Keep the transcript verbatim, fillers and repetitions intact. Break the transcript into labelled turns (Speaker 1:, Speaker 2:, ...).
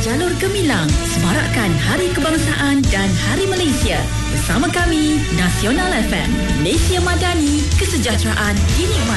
Speaker 1: Jalur Gemilang semarakkan Hari Kebangsaan dan Hari Malaysia. Bersama kami, Nasional F M, Malaysia Madani, kesejahteraan dinikmati.